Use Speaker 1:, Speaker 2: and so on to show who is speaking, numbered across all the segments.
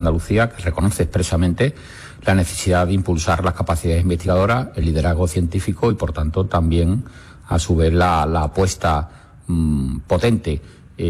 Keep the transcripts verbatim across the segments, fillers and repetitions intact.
Speaker 1: Andalucía, que reconoce expresamente la necesidad de impulsar las capacidades investigadoras, el liderazgo científico y, por tanto, también, a su vez, la, la apuesta mmm, potente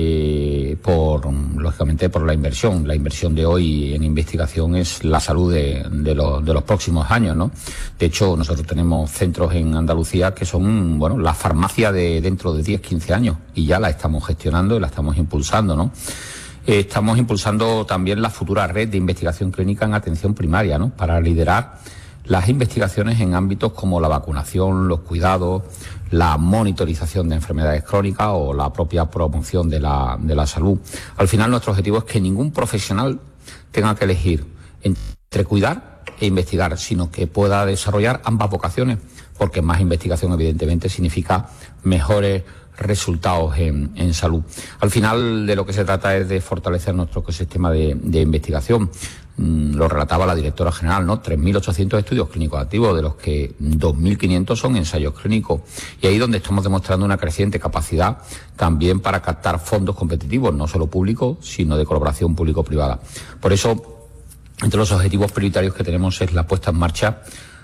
Speaker 1: eh, por, lógicamente, por la inversión. La inversión de hoy en investigación es la salud de, de, los, de los próximos años, ¿no? De hecho, nosotros tenemos centros en Andalucía que son, bueno, la farmacia de dentro de diez, quince años, y ya la estamos gestionando y la estamos impulsando, ¿no? Eh, estamos impulsando también la futura red de investigación clínica en atención primaria, ¿no? Para liderar las investigaciones en ámbitos como la vacunación, los cuidados, la monitorización de enfermedades crónicas o la propia promoción de la, de la salud. Al final, nuestro objetivo es que ningún profesional tenga que elegir entre cuidar e investigar, sino que pueda desarrollar ambas vocaciones, porque más investigación, evidentemente, significa mejores resultados en, en salud. Al final, de lo que se trata es de fortalecer nuestro ecosistema de, de investigación. Mm, lo relataba la directora general, ¿no? tres mil ochocientos estudios clínicos activos, de los que dos mil quinientos son ensayos clínicos. Y ahí donde estamos demostrando una creciente capacidad también para captar fondos competitivos, no solo públicos, sino de colaboración público-privada. Por eso, entre los objetivos prioritarios que tenemos es la puesta en marcha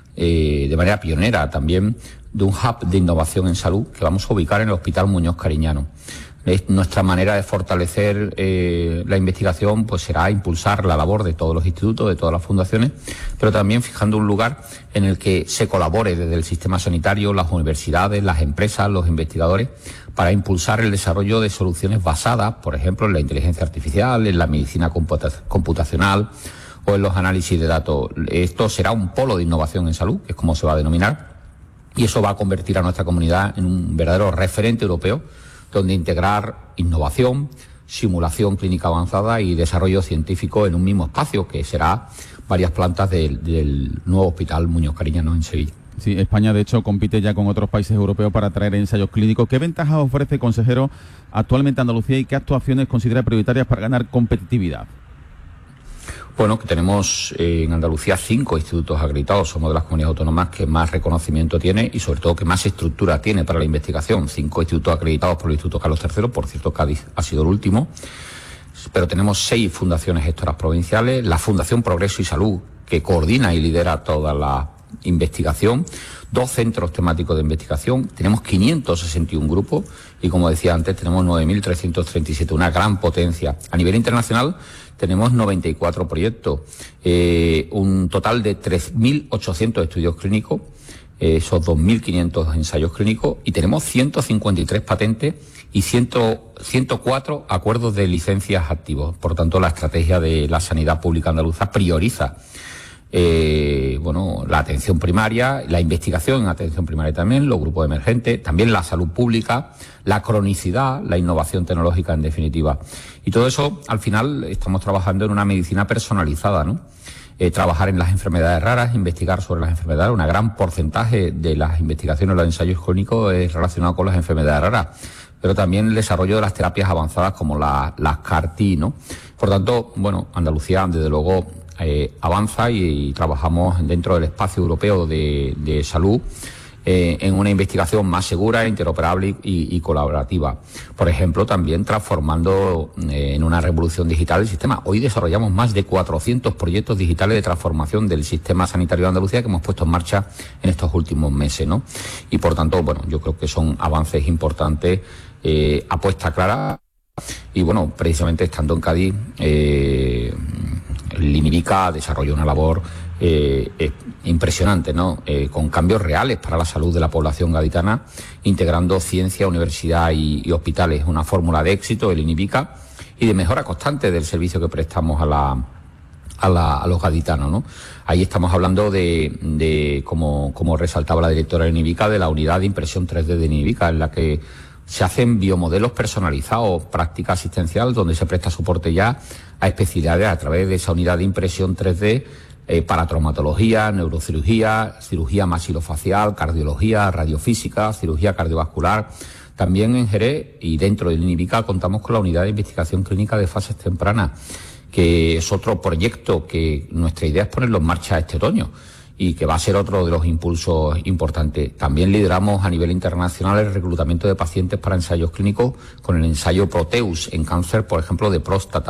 Speaker 1: eh, de manera pionera también de un hub de innovación en salud que vamos a ubicar en el Hospital Muñoz Cariñano. Es nuestra manera de fortalecer eh, la investigación, pues será impulsar la labor de todos los institutos, de todas las fundaciones, pero también fijando un lugar en el que se colabore desde el sistema sanitario, las universidades, las empresas, los investigadores, para impulsar el desarrollo de soluciones basadas, por ejemplo, en la inteligencia artificial, en la medicina computacional o en los análisis de datos. Esto será un polo de innovación en salud, que es como se va a denominar, y eso va a convertir a nuestra comunidad en un verdadero referente europeo, donde integrar innovación, simulación clínica avanzada y desarrollo científico en un mismo espacio, que será varias plantas del, del nuevo Hospital Muñoz Cariñano en Sevilla.
Speaker 2: Sí, España, de hecho, compite ya con otros países europeos para traer ensayos clínicos. ¿Qué ventajas ofrece, consejero, actualmente Andalucía y qué actuaciones considera prioritarias para ganar competitividad?
Speaker 1: Bueno, que tenemos eh, en Andalucía cinco institutos acreditados. Somos de las comunidades autónomas que más reconocimiento tiene y, sobre todo, que más estructura tiene para la investigación. Cinco institutos acreditados por el Instituto Carlos tercero, por cierto, Cádiz ha sido el último. Pero tenemos seis fundaciones gestoras provinciales, la Fundación Progreso y Salud, que coordina y lidera toda la investigación, dos centros temáticos de investigación, tenemos quinientos sesenta y uno grupos y, como decía antes, tenemos nueve mil trescientos treinta y siete, una gran potencia. A nivel internacional tenemos noventa y cuatro proyectos, eh, un total de tres mil ochocientos estudios clínicos, eh, esos dos mil quinientos ensayos clínicos, y tenemos ciento cincuenta y tres patentes y ciento cuatro acuerdos de licencias activos. Por tanto, la estrategia de la sanidad pública andaluza prioriza Eh, bueno, la atención primaria, la investigación en atención primaria también, los grupos emergentes, también la salud pública, la cronicidad, la innovación tecnológica, en definitiva. Y todo eso, al final, estamos trabajando en una medicina personalizada, ¿no? Eh, trabajar en las enfermedades raras, investigar sobre las enfermedades. Un gran porcentaje de las investigaciones, los ensayos clínicos es relacionado con las enfermedades raras, pero también el desarrollo de las terapias avanzadas como la, las C A R T, ¿no? Por tanto, bueno, Andalucía, desde luego, Eh, avanza y, y trabajamos dentro del espacio europeo de, de salud eh, en una investigación más segura, interoperable y, y colaborativa. Por ejemplo, también transformando eh, en una revolución digital el sistema. Hoy desarrollamos más de cuatrocientos proyectos digitales de transformación del sistema sanitario de Andalucía que hemos puesto en marcha en estos últimos meses, ¿no? Y, por tanto, bueno, yo creo que son avances importantes, eh, apuesta clara. Y, bueno, precisamente estando en Cádiz, eh, el INIVICA desarrolló una labor eh, eh, impresionante, ¿no? Eh, con cambios reales para la salud de la población gaditana, integrando ciencia, universidad y, y hospitales. Una fórmula de éxito, el INIVICA, y de mejora constante del servicio que prestamos a la a, la, a los gaditanos, ¿no? Ahí estamos hablando de, de como, como resaltaba la directora de INIVICA, de la unidad de impresión tres D de INIVICA, en la que se hacen biomodelos personalizados, práctica asistencial, donde se presta soporte ya a especialidades a través de esa unidad de impresión tres D eh, para traumatología, neurocirugía, cirugía maxilofacial, cardiología, radiofísica, cirugía cardiovascular. También en Jerez y dentro del INIVICA contamos con la unidad de investigación clínica de fases tempranas, que es otro proyecto que nuestra idea es ponerlo en marcha este otoño y que va a ser otro de los impulsos importantes. También lideramos a nivel internacional el reclutamiento de pacientes para ensayos clínicos con el ensayo Proteus en cáncer, por ejemplo, de próstata,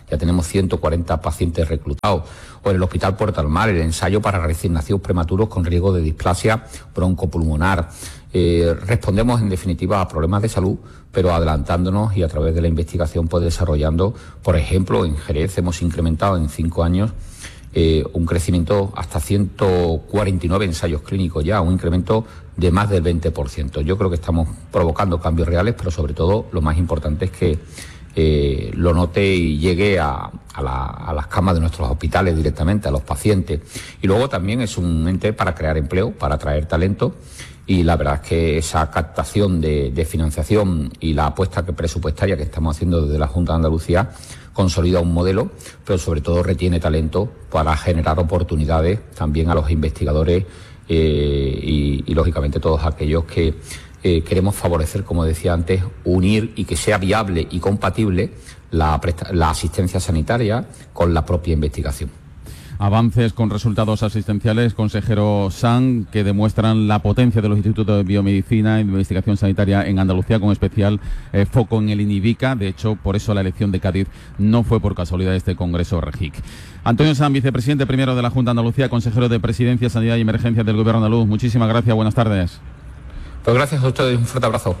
Speaker 1: ya tenemos ciento cuarenta pacientes reclutados. O en el Hospital Puerta del Mar, el ensayo para recién nacidos prematuros con riesgo de displasia broncopulmonar. Eh, respondemos en definitiva a problemas de salud, pero adelantándonos y a través de la investigación pues desarrollando, por ejemplo, en Jerez hemos incrementado en cinco años eh, un crecimiento hasta ciento cuarenta y nueve ensayos clínicos ya, un incremento de más del veinte por ciento. Yo creo que estamos provocando cambios reales, pero sobre todo lo más importante es que eh, lo note y llegue a, a, la, a las camas de nuestros hospitales directamente, a los pacientes. Y luego también es un ente para crear empleo, para atraer talento. Y la verdad es que esa captación de, de financiación y la apuesta que presupuestaria que estamos haciendo desde la Junta de Andalucía consolida un modelo, pero sobre todo retiene talento para generar oportunidades también a los investigadores eh, y, y, lógicamente, todos aquellos que eh, queremos favorecer, como decía antes, unir y que sea viable y compatible la, la asistencia sanitaria con la propia investigación.
Speaker 2: Avances con resultados asistenciales, consejero Sanz, que demuestran la potencia de los institutos de biomedicina y de investigación sanitaria en Andalucía, con especial eh, foco en el INIVICA. De hecho, por eso la elección de Cádiz no fue por casualidad de este Congreso REGIC. Antonio Sanz, vicepresidente primero de la Junta de Andalucía, consejero de Presidencia, Sanidad y Emergencias del Gobierno andaluz. Muchísimas gracias, buenas tardes.
Speaker 1: Pues gracias a ustedes, un fuerte abrazo.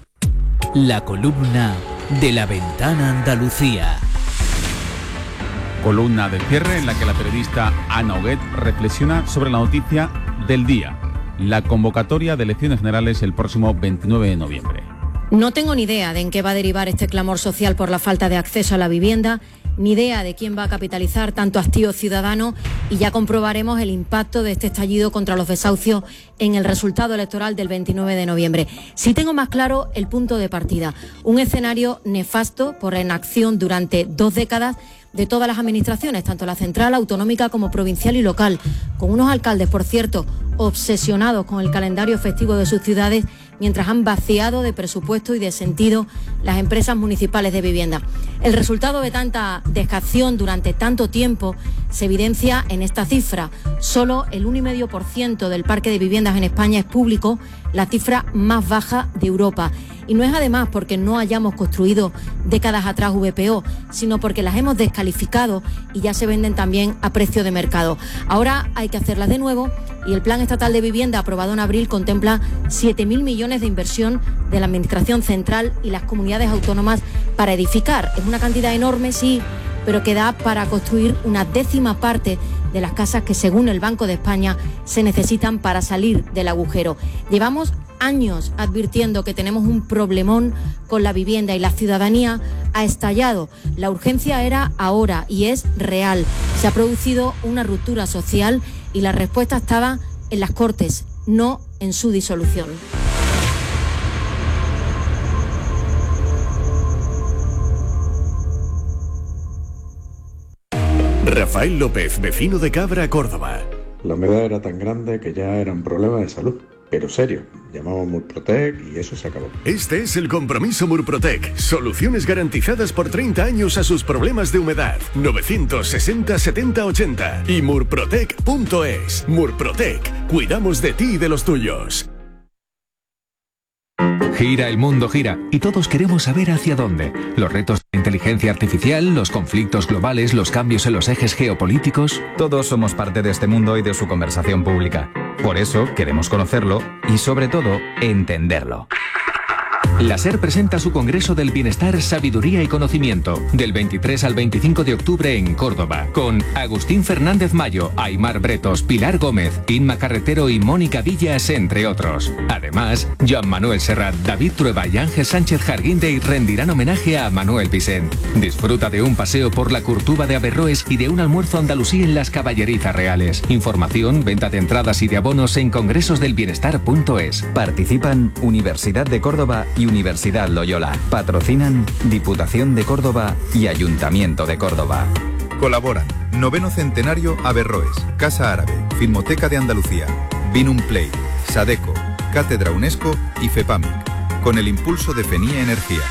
Speaker 3: La columna de La Ventana Andalucía.
Speaker 2: Columna de cierre en la que la periodista Ana Huguet reflexiona sobre la noticia del día, la convocatoria de elecciones generales el próximo veintinueve de noviembre.
Speaker 4: No tengo ni idea de en qué va a derivar este clamor social por la falta de acceso a la vivienda, ni idea de quién va a capitalizar tanto hastío ciudadano, y ya comprobaremos el impacto de este estallido contra los desahucios en el resultado electoral del veintinueve de noviembre. Sí tengo más claro el punto de partida, un escenario nefasto por la inacción durante dos décadas de todas las administraciones, tanto la central, autonómica como provincial y local, con unos alcaldes, por cierto, obsesionados con el calendario festivo de sus ciudades, mientras han vaciado de presupuesto y de sentido las empresas municipales de vivienda. El resultado de tanta dejación durante tanto tiempo se evidencia en esta cifra. Solo el uno coma cinco por ciento del parque de viviendas en España es público, la cifra más baja de Europa. Y no es además porque no hayamos construido décadas atrás V P O, sino porque las hemos descalificado y ya se venden también a precio de mercado. Ahora hay que hacerlas de nuevo, y el Plan Estatal de Vivienda aprobado en abril contempla siete mil millones de inversión de la Administración Central y las comunidades autónomas para edificar. Es una cantidad enorme, sí, pero que da para construir una décima parte de las casas que, según el Banco de España, se necesitan para salir del agujero. Llevamos años advirtiendo que tenemos un problemón con la vivienda y la ciudadanía ha estallado. La urgencia era ahora y es real. Se ha producido una ruptura social y la respuesta estaba en las Cortes, no en su disolución.
Speaker 5: Rafael López, vecino de Cabra, Córdoba.
Speaker 6: La humedad era tan grande que ya era un problema de salud. Pero serio, llamamos Murprotec y eso se acabó.
Speaker 5: Este es el compromiso Murprotec. Soluciones garantizadas por treinta años a sus problemas de humedad. novecientos sesenta setenta ochenta y murprotec punto es. Murprotec. Cuidamos de ti y de los tuyos.
Speaker 7: Gira, el mundo gira, y todos queremos saber hacia dónde. Los retos de inteligencia artificial, los conflictos globales, los cambios en los ejes geopolíticos.
Speaker 8: Todos somos parte de este mundo y de su conversación pública. Por eso queremos conocerlo y, sobre todo, entenderlo.
Speaker 7: La SER presenta su Congreso del Bienestar, Sabiduría y Conocimiento, del veintitrés al veinticinco de octubre en Córdoba, con Agustín Fernández Mayo, Aymar Bretos, Pilar Gómez, Inma Carretero y Mónica Villas, entre otros. Además, Joan Manuel Serrat, David Trueba y Ángel Sánchez Jarguindey rendirán homenaje a Manuel Vicent. Disfruta de un paseo por la Curtuba de Averroes y de un almuerzo andalusí en las Caballerizas Reales. Información, venta de entradas y de abonos en congresos del bienestar punto es.
Speaker 8: Participan Universidad de Córdoba y Universidad Loyola. Patrocinan Diputación de Córdoba y Ayuntamiento de Córdoba.
Speaker 9: Colaboran Noveno Centenario Averroes, Casa Árabe, Filmoteca de Andalucía, Vinum Play, Sadeco, Cátedra UNESCO y FEPAMIC, con el impulso de FENIA Energía.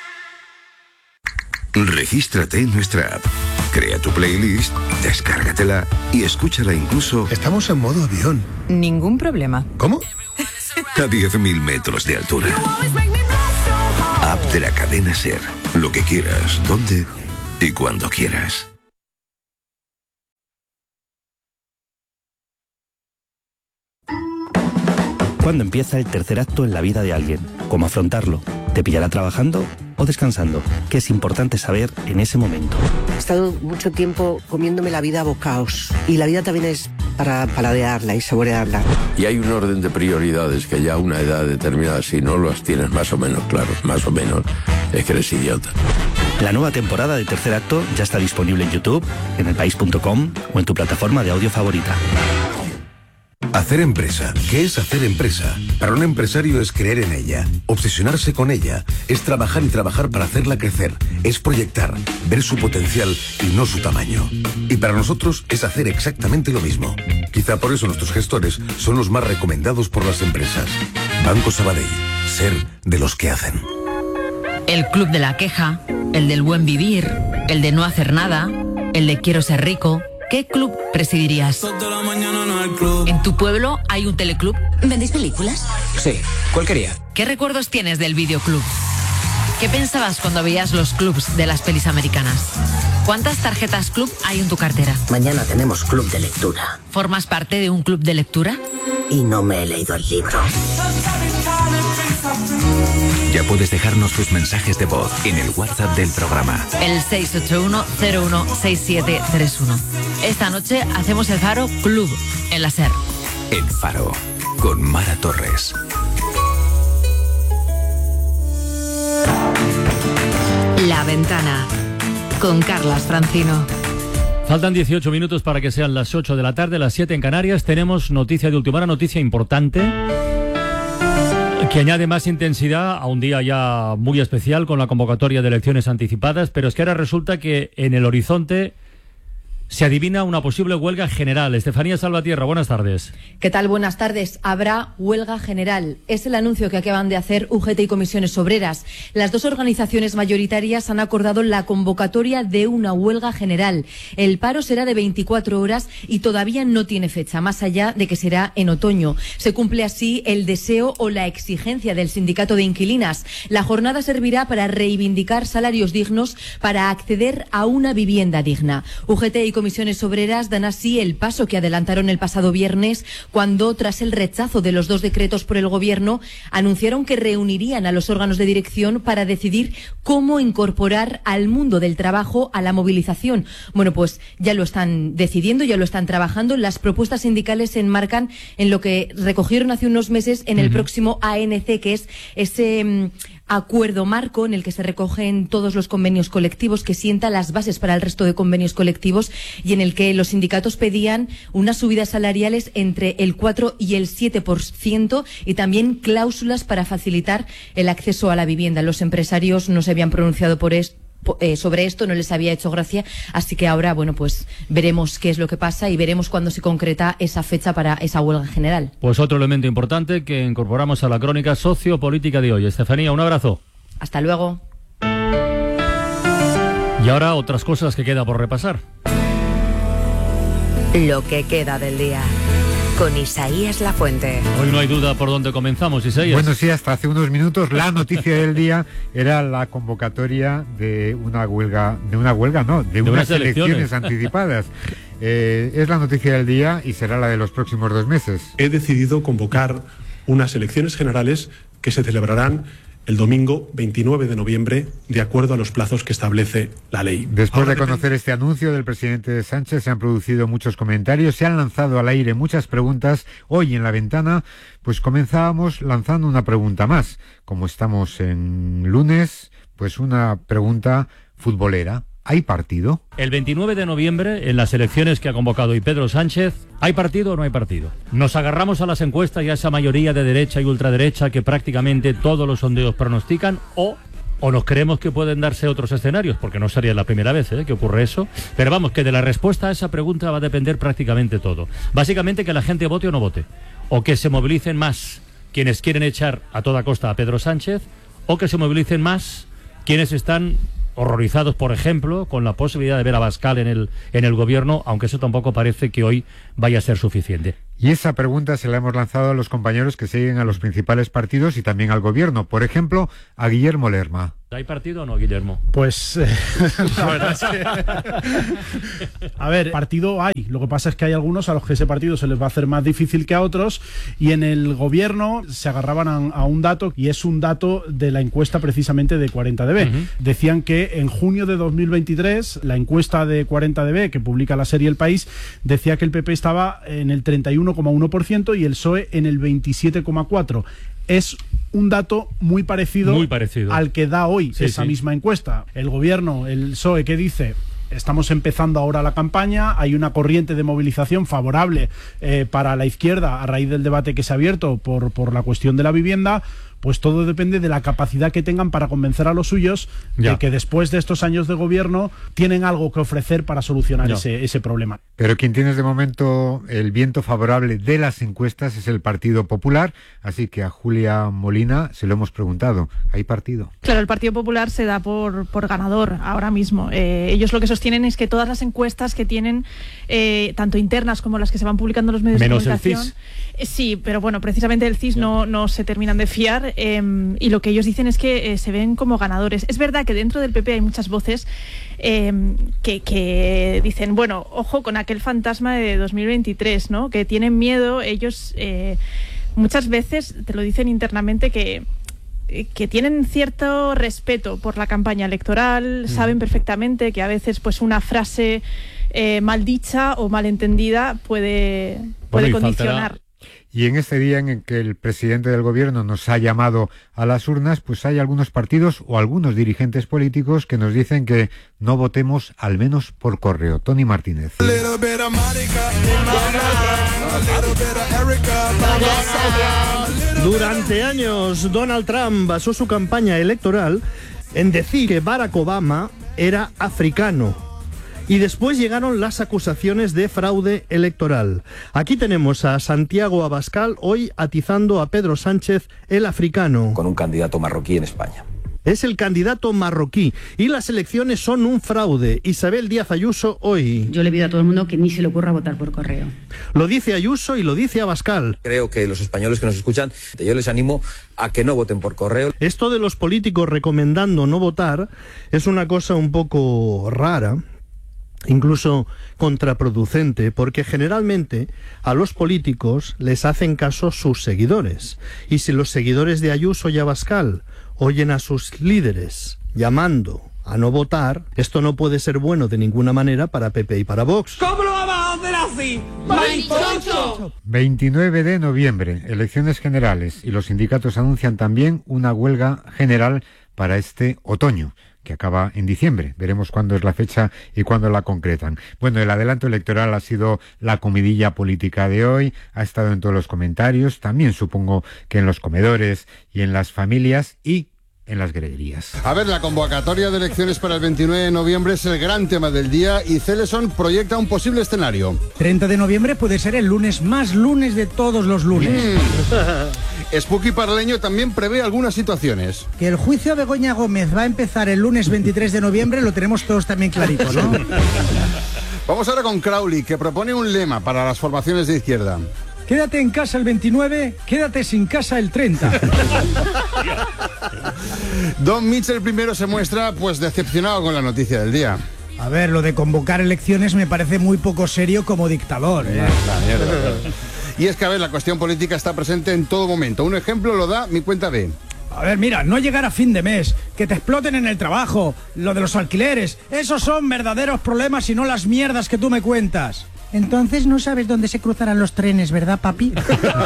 Speaker 10: Regístrate en nuestra app, crea tu playlist, descárgatela y escúchala incluso...
Speaker 11: Estamos en modo avión.
Speaker 12: Ningún problema.
Speaker 11: ¿Cómo?
Speaker 10: A diez mil metros de altura. App de la cadena SER. Lo que quieras, ¿dónde? y cuando quieras.
Speaker 11: ¿Cuándo empieza el tercer acto en la vida de alguien? ¿Cómo afrontarlo? ¿Te pillará trabajando o descansando? ¿Qué es importante saber en ese momento?
Speaker 12: He estado mucho tiempo comiéndome la vida a bocaos. Y la vida también es para paladearla y saborearla.
Speaker 13: Y hay un orden de prioridades que ya a una edad determinada, si no los tienes más o menos claros, más o menos, es que eres idiota.
Speaker 11: La nueva temporada de Tercer Acto ya está disponible en YouTube, en el país punto com o en tu plataforma de audio favorita.
Speaker 14: Hacer empresa. ¿Qué es hacer empresa? Para un empresario es creer en ella, obsesionarse con ella, es trabajar y trabajar para hacerla crecer, es proyectar, ver su potencial y no su tamaño. Y para nosotros es hacer exactamente lo mismo. Quizá por eso nuestros gestores son los más recomendados por las empresas. Banco Sabadell. Ser de los que hacen.
Speaker 15: El club de la queja, el del buen vivir, el de no hacer nada, el de quiero ser rico. ¿Qué club presidirías? ¿En tu pueblo hay un teleclub?
Speaker 16: ¿Vendéis películas?
Speaker 17: Sí. ¿Cuál quería?
Speaker 15: ¿Qué recuerdos tienes del videoclub? ¿Qué pensabas cuando veías los clubs de las pelis americanas? ¿Cuántas tarjetas club hay en tu cartera?
Speaker 16: Mañana tenemos club de lectura.
Speaker 15: ¿Formas parte de un club de lectura?
Speaker 16: Y no me he leído el libro.
Speaker 7: Ya puedes dejarnos tus mensajes de voz en el WhatsApp del programa.
Speaker 15: El seis ocho uno cero uno seis siete tres uno. Esta noche hacemos el Faro Club en la SER.
Speaker 7: El Faro, con Mara Torres.
Speaker 15: La Ventana, con Carlas Francino.
Speaker 18: Faltan dieciocho minutos para que sean las ocho de la tarde, las siete en Canarias. Tenemos noticia de última hora, noticia importante, que añade más intensidad a un día ya muy especial con la convocatoria de elecciones anticipadas, pero es que ahora resulta que en el horizonte se adivina una posible huelga general. Estefanía Salvatierra, buenas tardes.
Speaker 19: ¿Qué tal? Buenas tardes. Habrá huelga general. Es el anuncio que acaban de hacer U G T y Comisiones Obreras. Las dos organizaciones mayoritarias han acordado la convocatoria de una huelga general. El paro será de veinticuatro horas y todavía no tiene fecha, más allá de que será en otoño. Se cumple así el deseo o la exigencia del sindicato de inquilinas. La jornada servirá para reivindicar salarios dignos, para acceder a una vivienda digna. U G T y Comisiones Obreras dan así el paso que adelantaron el pasado viernes cuando, tras el rechazo de los dos decretos por el Gobierno, anunciaron que reunirían a los órganos de dirección para decidir cómo incorporar al mundo del trabajo a la movilización. Bueno, pues ya lo están decidiendo, ya lo están trabajando. Las propuestas sindicales se enmarcan en lo que recogieron hace unos meses en el uh-huh. próximo A N C, que es ese um, acuerdo marco en el que se recogen todos los convenios colectivos, que sienta las bases para el resto de convenios colectivos, y en el que los sindicatos pedían unas subidas salariales entre el cuatro y el siete por ciento y también cláusulas para facilitar el acceso a la vivienda. Los empresarios no se habían pronunciado por esto. Eh, sobre esto, no les había hecho gracia, así que ahora, bueno, pues veremos qué es lo que pasa y veremos cuándo se concreta esa fecha para esa huelga general.
Speaker 18: Pues otro elemento importante que incorporamos a la crónica sociopolítica de hoy. Estefanía, un abrazo.
Speaker 19: Hasta luego.
Speaker 18: Y ahora otras cosas que queda por repasar.
Speaker 15: Lo que queda del día, con Isaías Lafuente.
Speaker 18: Hoy no hay duda por dónde comenzamos, Isaías.
Speaker 20: Bueno, sí, hasta hace unos minutos la noticia del día era la convocatoria de una huelga, de una huelga no, de, de unas, unas elecciones, elecciones anticipadas. Eh, es la noticia del día y será la de los próximos dos meses.
Speaker 21: He decidido convocar unas elecciones generales que se celebrarán el domingo veintinueve de noviembre, de acuerdo a los plazos que establece la ley.
Speaker 20: Después Ahora de conocer depende... este anuncio del presidente Sánchez, se han producido muchos comentarios, se han lanzado al aire muchas preguntas. Hoy en La Ventana, pues comenzábamos lanzando una pregunta más. Como estamos en lunes, pues una pregunta futbolera. ¿Hay partido?
Speaker 18: El veintinueve de noviembre, en las elecciones que ha convocado hoy Pedro Sánchez, ¿hay partido o no hay partido? Nos agarramos a las encuestas y a esa mayoría de derecha y ultraderecha que prácticamente todos los sondeos pronostican, o, o nos creemos que pueden darse otros escenarios, porque no sería la primera vez ¿eh? que ocurre eso. Pero vamos, que de la respuesta a esa pregunta va a depender prácticamente todo. Básicamente que la gente vote o no vote, o que se movilicen más quienes quieren echar a toda costa a Pedro Sánchez, o que se movilicen más quienes están horrorizados, por ejemplo, con la posibilidad de ver a Abascal en el en el gobierno, aunque eso tampoco parece que hoy vaya a ser suficiente.
Speaker 20: Y esa pregunta se la hemos lanzado a los compañeros que siguen a los principales partidos y también al gobierno. Por ejemplo, a Guillermo Lerma.
Speaker 18: ¿Hay partido o no, Guillermo?
Speaker 17: Pues eh, la verdad es que... A ver, partido hay. Lo que pasa es que hay algunos a los que ese partido se les va a hacer más difícil que a otros, y en el gobierno se agarraban a, a un dato, y es un dato de la encuesta precisamente de cuarenta D B. Uh-huh. Decían que en junio de dos mil veintitrés, la encuesta de cuarenta D B que publica la serie El País decía que el P P estaba en el treinta y uno coma uno por ciento y el P S O E en el veintisiete coma cuatro por ciento. Es un dato muy parecido,
Speaker 18: muy parecido
Speaker 17: al que da hoy sí, esa sí. misma encuesta. El gobierno, el P S O E, que dice: estamos empezando ahora la campaña, hay una corriente de movilización favorable eh, para la izquierda a raíz del debate que se ha abierto por, por la cuestión de la vivienda. Pues todo depende de la capacidad que tengan para convencer a los suyos ya. de que después de estos años de gobierno tienen algo que ofrecer para solucionar ese, ese problema.
Speaker 20: Pero quien tiene de momento el viento favorable de las encuestas es el Partido Popular, así que a Julia Molina se lo hemos preguntado. ¿Hay partido?
Speaker 22: Claro, el Partido Popular se da por, por ganador ahora mismo. Eh, ellos lo que sostienen es que todas las encuestas que tienen, eh, tanto internas como las que se van publicando en los medios
Speaker 18: Menos
Speaker 22: de comunicación...
Speaker 18: el C I S.
Speaker 22: Eh, sí, pero bueno, precisamente el C I S no, no se terminan de fiar. Eh, y lo que ellos dicen es que eh, se ven como ganadores. Es verdad que dentro del P P hay muchas voces eh, que, que dicen, bueno, ojo con aquel fantasma de dos mil veintitrés, ¿no? Que tienen miedo. Ellos eh, muchas veces te lo dicen internamente que que tienen cierto respeto por la campaña electoral, mm. saben perfectamente que a veces pues una frase eh, mal dicha o mal entendida puede, puede bueno, condicionar. Faltará...
Speaker 20: Y en este día en el que el presidente del gobierno nos ha llamado a las urnas, pues hay algunos partidos o algunos dirigentes políticos que nos dicen que no votemos al menos por correo. Tony Martínez.
Speaker 23: Durante años, Donald Trump basó su campaña electoral en decir que Barack Obama era africano. Y después llegaron las acusaciones de fraude electoral. Aquí tenemos a Santiago Abascal hoy atizando a Pedro Sánchez, el africano.
Speaker 24: Con un candidato marroquí en España.
Speaker 23: Es el candidato marroquí y las elecciones son un fraude. Isabel Díaz Ayuso hoy.
Speaker 25: Yo le pido a todo el mundo que ni se le ocurra votar por correo.
Speaker 23: Lo dice Ayuso y lo dice Abascal.
Speaker 24: Creo que los españoles que nos escuchan, yo les animo a que no voten por correo.
Speaker 23: Esto de los políticos recomendando no votar es una cosa un poco rara, incluso contraproducente, porque generalmente a los políticos les hacen caso sus seguidores. Y si los seguidores de Ayuso y Abascal oyen a sus líderes llamando a no votar, esto no puede ser bueno de ninguna manera para P P y para Vox.
Speaker 26: ¿Cómo lo vamos a hacer así? ¡Marichocho!
Speaker 20: veintinueve de noviembre, elecciones generales, y los sindicatos anuncian también una huelga general para este otoño, que acaba en diciembre. Veremos cuándo es la fecha y cuándo la concretan. Bueno, el adelanto electoral ha sido la comidilla política de hoy, ha estado en todos los comentarios, también supongo que en los comedores y en las familias y en las guerrerías.
Speaker 27: A ver, la convocatoria de elecciones para el veintinueve de noviembre es el gran tema del día y Celeson proyecta un posible escenario.
Speaker 28: treinta de noviembre puede ser el lunes más lunes de todos los lunes.
Speaker 27: Mm. Spooky Parleño también prevé algunas situaciones.
Speaker 28: Que el juicio a Begoña Gómez va a empezar el lunes veintitrés de noviembre lo tenemos todos también clarito, ¿no?
Speaker 27: Vamos ahora con Crowley, que propone un lema para las formaciones de izquierda.
Speaker 28: Quédate en casa el veintinueve, quédate sin casa el treinta.
Speaker 27: Don Mitchell primero se muestra pues decepcionado con la noticia del día.
Speaker 28: A ver, lo de convocar elecciones me parece muy poco serio como dictador. ¿eh?
Speaker 27: Mierda, mierda. Y es que, a ver, la cuestión política está presente en todo momento. Un ejemplo lo da mi cuenta B.
Speaker 28: A ver, mira, no llegar a fin de mes, que te exploten en el trabajo, lo de los alquileres, esos son verdaderos problemas y no las mierdas que tú me cuentas. Entonces no sabes dónde se cruzarán los trenes, ¿verdad, papi?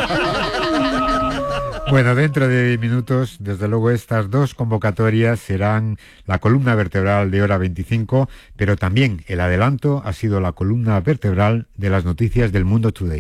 Speaker 20: Bueno, dentro de minutos, desde luego, estas dos convocatorias serán la columna vertebral de Hora veinticinco, pero también el adelanto ha sido la columna vertebral de las noticias del Mundo Today.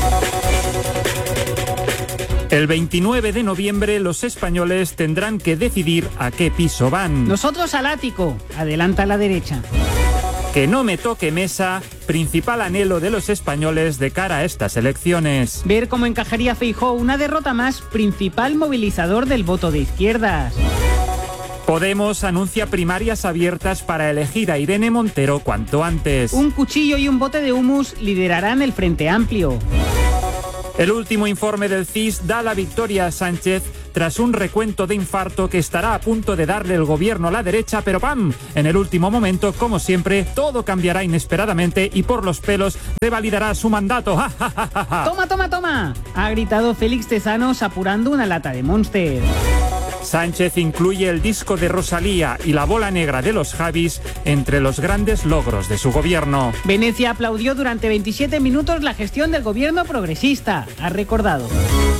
Speaker 29: El veintinueve de noviembre los españoles tendrán que decidir a qué piso van.
Speaker 30: Nosotros al ático, adelanta a la derecha.
Speaker 29: Que no me toque mesa, principal anhelo de los españoles de cara a estas elecciones.
Speaker 30: Ver cómo encajaría Feijóo una derrota más, principal movilizador del voto de izquierdas.
Speaker 29: Podemos anuncia primarias abiertas para elegir a Irene Montero cuanto antes.
Speaker 30: Un cuchillo y un bote de humus liderarán el Frente Amplio.
Speaker 29: El último informe del C I S da la victoria a Sánchez tras un recuento de infarto que estará a punto de darle el gobierno a la derecha, pero ¡pam! En el último momento, como siempre, todo cambiará inesperadamente y por los pelos revalidará su mandato. ¡Ja, ja, ja, ja, ja!
Speaker 30: ¡Toma, toma, toma! Ha gritado Félix Tezanos apurando una lata de Monster.
Speaker 29: Sánchez incluye el disco de Rosalía y la bola negra de los Javis entre los grandes logros de su gobierno.
Speaker 30: Venecia aplaudió durante veintisiete minutos la gestión del gobierno progresista, ha recordado.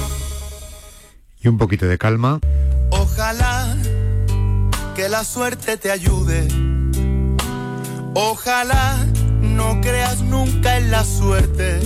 Speaker 20: Y un poquito de calma.
Speaker 1: Ojalá que la suerte te ayude. Ojalá no creas nunca en la suerte.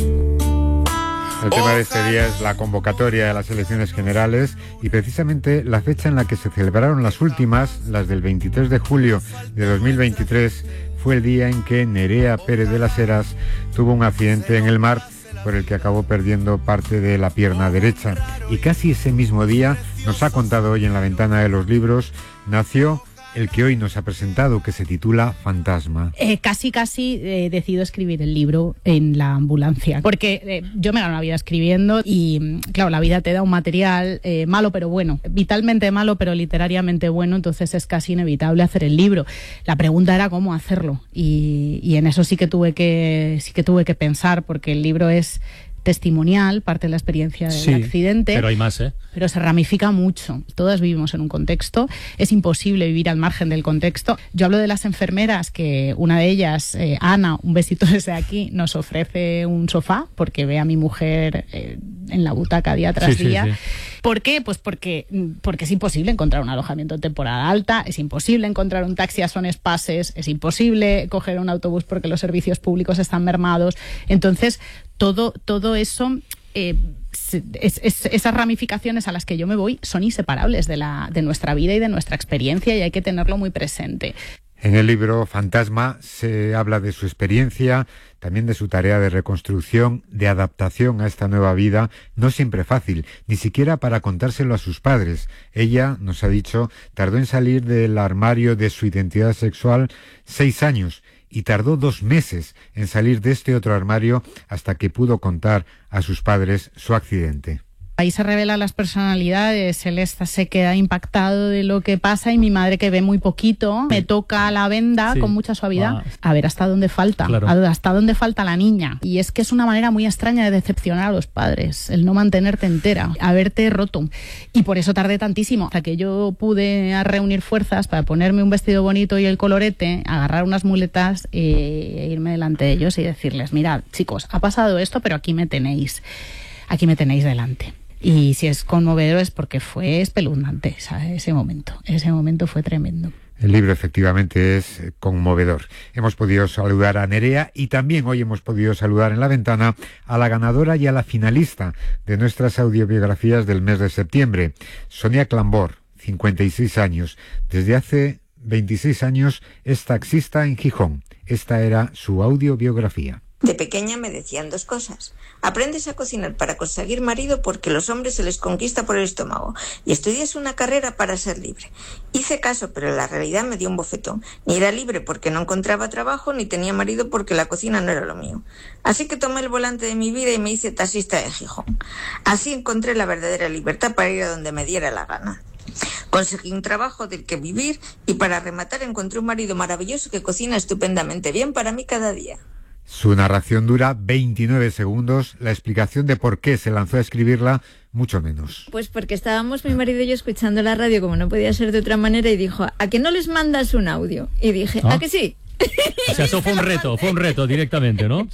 Speaker 20: El tema de este día es la convocatoria de las elecciones generales y precisamente la fecha en la que se celebraron las últimas, las del veintitrés de julio de dos mil veintitrés, fue el día en que Nerea Pérez de las Heras tuvo un accidente en el mar por el que acabó perdiendo parte de la pierna derecha. Y casi ese mismo día, nos ha contado hoy en la Ventana de los Libros, nació el que hoy nos ha presentado, que se titula Fantasma.
Speaker 25: Eh, casi, casi eh, decido escribir el libro en la ambulancia, porque eh, yo me gano la vida escribiendo y, claro, la vida te da un material eh, malo pero bueno, vitalmente malo pero literariamente bueno, entonces es casi inevitable hacer el libro. La pregunta era cómo hacerlo y, y en eso sí que tuve que, sí que tuve que pensar, porque el libro es testimonial, parte de la experiencia del
Speaker 18: sí,
Speaker 25: accidente.
Speaker 18: Pero hay más, ¿eh?
Speaker 25: Pero se ramifica mucho. Todas vivimos en un contexto. Es imposible vivir al margen del contexto. Yo hablo de las enfermeras, que una de ellas, eh, Ana, un besito desde aquí, nos ofrece un sofá porque ve a mi mujer eh, en la butaca día tras
Speaker 18: sí,
Speaker 25: día.
Speaker 18: Sí, sí.
Speaker 25: ¿Por qué? Pues porque, porque es imposible encontrar un alojamiento en temporada alta, es imposible encontrar un taxi a son espases, es imposible coger un autobús porque los servicios públicos están mermados. Entonces, todo, todo eso, eh, es, es, esas ramificaciones a las que yo me voy son inseparables de, la, de nuestra vida y de nuestra experiencia, y hay que tenerlo muy presente.
Speaker 20: En el libro Fantasma se habla de su experiencia, también de su tarea de reconstrucción, de adaptación a esta nueva vida, no siempre fácil, ni siquiera para contárselo a sus padres. Ella, nos ha dicho, tardó en salir del armario de su identidad sexual seis años y tardó dos meses en salir de este otro armario hasta que pudo contar a sus padres su accidente.
Speaker 25: Ahí se revelan las personalidades, él está, se queda impactado de lo que pasa, y mi madre, que ve muy poquito, me toca la venda sí. con mucha suavidad. Ah. A ver hasta dónde falta, claro. hasta dónde falta la niña. Y es que es una manera muy extraña de decepcionar a los padres, el no mantenerte entera, haberte roto. Y por eso tardé tantísimo, hasta que yo pude reunir fuerzas para ponerme un vestido bonito y el colorete, agarrar unas muletas e irme delante de ellos y decirles: mirad, chicos, ha pasado esto, pero aquí me tenéis, aquí me tenéis delante. Y si es conmovedor es porque fue espeluznante, ¿sabes? Ese momento. Ese momento fue tremendo.
Speaker 20: El libro efectivamente es conmovedor. Hemos podido saludar a Nerea y también hoy hemos podido saludar en la ventana a la ganadora y a la finalista de nuestras audiobiografías del mes de septiembre, Sonia Clambor, cincuenta y seis años. Desde hace veintiséis años es taxista en Gijón. Esta era su audiobiografía.
Speaker 2: De pequeña me decían dos cosas: aprendes a cocinar para conseguir marido, porque los hombres se les conquista por el estómago, y estudias una carrera para ser libre. Hice caso, pero la realidad me dio un bofetón. Ni era libre porque no encontraba trabajo, ni tenía marido porque la cocina no era lo mío. Así que tomé el volante de mi vida y me hice taxista en Gijón. Así encontré la verdadera libertad para ir a donde me diera la gana. Conseguí un trabajo del que vivir y, para rematar, encontré un marido maravilloso que cocina estupendamente bien para mí cada día.
Speaker 20: Su narración dura veintinueve segundos, la explicación de por qué se lanzó a escribirla, mucho menos.
Speaker 2: Pues porque estábamos mi marido y yo escuchando la radio, como no podía ser de otra manera, y dijo: ¿a que no les mandas un audio? Y dije: ¿Ah? ¿A que sí?
Speaker 18: O sea, eso fue un reto, fue un reto directamente, ¿no?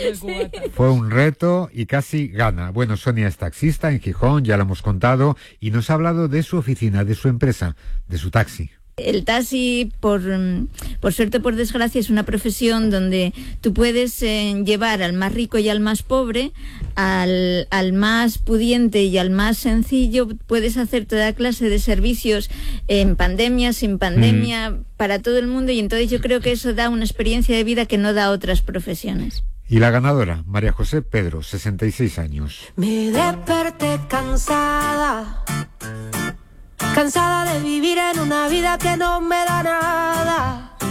Speaker 20: Fue un reto y casi gana. Bueno, Sonia es taxista en Gijón, ya lo hemos contado, y nos ha hablado de su oficina, de su empresa, de su taxi.
Speaker 2: El taxi, por, por suerte o por desgracia, es una profesión donde tú puedes eh, llevar al más rico y al más pobre, al, al más pudiente y al más sencillo. Puedes hacer toda clase de servicios en pandemia, sin pandemia, mm. para todo el mundo, y entonces yo creo que eso da una experiencia de vida que no da otras profesiones.
Speaker 20: Y la ganadora, María José Pedro, sesenta y seis años.
Speaker 3: Me desperté cansada, cansada de vivir en una vida que no me da nada.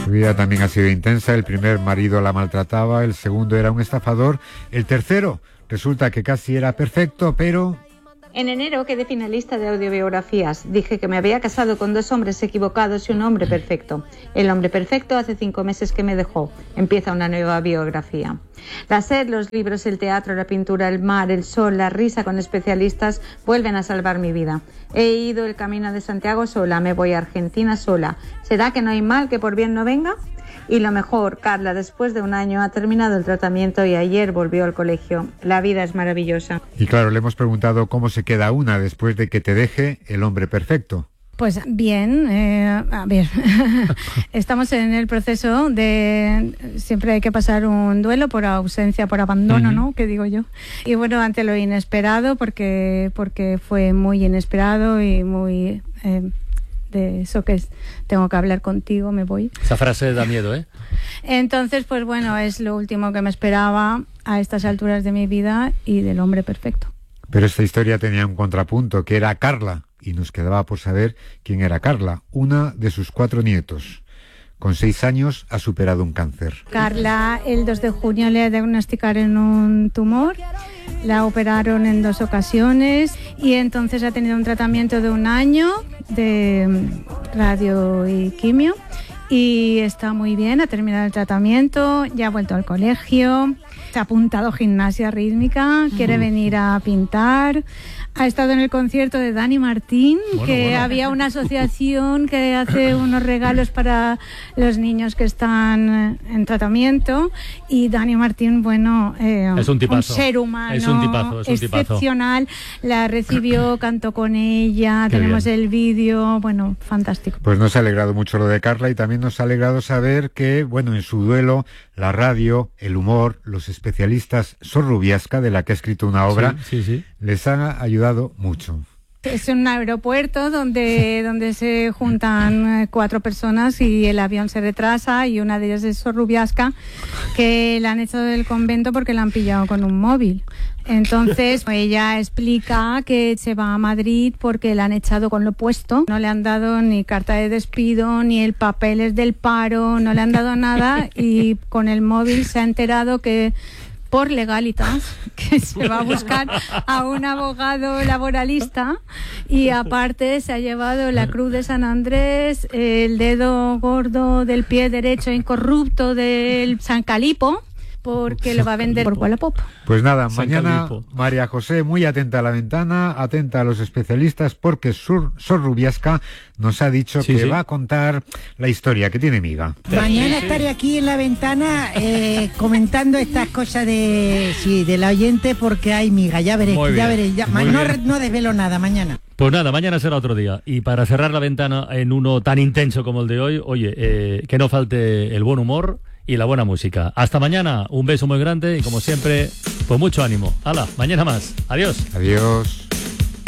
Speaker 20: Su vida también ha sido intensa. El primer marido la maltrataba, el segundo era un estafador, el tercero resulta que casi era perfecto, pero...
Speaker 4: En enero quedé finalista de audiobiografías. Dije que me había casado con dos hombres equivocados y un hombre perfecto. El hombre perfecto hace cinco meses que me dejó. Empieza una nueva biografía. La sed, los libros, el teatro, la pintura, el mar, el sol, la risa con especialistas vuelven a salvar mi vida. He ido el camino de Santiago sola, me voy a Argentina sola. ¿Será que no hay mal que por bien no venga? Y lo mejor, Carla, después de un año ha terminado el tratamiento y ayer volvió al colegio. La vida es maravillosa.
Speaker 20: Y claro, le hemos preguntado cómo se queda una después de que te deje el hombre perfecto.
Speaker 5: Pues bien, eh, a ver, estamos en el proceso de, siempre hay que pasar un duelo por ausencia, por abandono, uh-huh. ¿no? Que digo yo. Y bueno, ante lo inesperado, porque, porque fue muy inesperado y muy... Eh, de eso que es, tengo que hablar contigo, me voy.
Speaker 18: Esa frase da miedo, ¿eh?
Speaker 5: Entonces, pues bueno, es lo último que me esperaba a estas alturas de mi vida y del hombre perfecto.
Speaker 20: Pero esta historia tenía un contrapunto, que era Carla, y nos quedaba por saber quién era Carla, una de sus cuatro nietos. Con seis años ha superado un cáncer.
Speaker 5: Carla, el dos de junio le diagnosticaron un tumor, la operaron en dos ocasiones y entonces ha tenido un tratamiento de un año de radio y quimio y está muy bien, ha terminado el tratamiento, ya ha vuelto al colegio, se ha apuntado a gimnasia rítmica, quiere venir a pintar. Ha estado en el concierto de Dani Martín, bueno, que bueno. había una asociación que hace unos regalos para los niños que están en tratamiento y Dani Martín, bueno, eh,
Speaker 18: es un, tipazo.
Speaker 5: un ser humano
Speaker 18: es un tipazo, es un
Speaker 5: excepcional,
Speaker 18: tipazo.
Speaker 5: La recibió, cantó con ella, Qué tenemos bien. el vídeo, bueno, fantástico.
Speaker 20: Pues nos ha alegrado mucho lo de Carla y también nos ha alegrado saber que, bueno, en su duelo, la radio, el humor, los especialistas, Sor Rubiasca, de la que ha escrito una obra,
Speaker 18: sí, sí, sí.
Speaker 20: les han ayudado mucho.
Speaker 5: Es un aeropuerto donde, donde se juntan cuatro personas y el avión se retrasa y una de ellas es Sor Rubiasca, que la han echado del convento porque la han pillado con un móvil. Entonces ella explica que se va a Madrid porque la han echado con lo puesto, no le han dado ni carta de despido, ni el papeles del paro, no le han dado nada y con el móvil se ha enterado que por legalitas, que se va a buscar a un abogado laboralista y aparte se ha llevado la Cruz de San Andrés, el dedo gordo del pie derecho incorrupto del San Calipo, porque lo va a vender por Wallapop.
Speaker 20: Pues nada, San mañana Calipo. María José muy atenta a la ventana, atenta a los especialistas, porque Sor, Sor Rubiasca nos ha dicho sí, que sí. va a contar la historia, que tiene miga.
Speaker 28: Mañana estaré aquí en la ventana eh, comentando estas cosas de sí, del oyente, porque hay miga, ya veréis, ya veréis. Ya, no, no desvelo nada mañana.
Speaker 18: Pues nada, mañana será otro día. Y para cerrar la ventana en uno tan intenso como el de hoy, oye, eh, que no falte el buen humor y la buena música. Hasta mañana, un beso muy grande y como siempre, pues mucho ánimo. Hala, mañana más. Adiós.
Speaker 20: Adiós.